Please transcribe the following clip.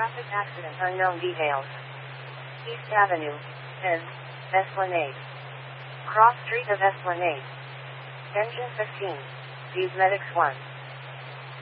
Traffic accident unknown details. East Avenue, N. Esplanade. Cross Street of Esplanade. Engine 15. Views Medics 1.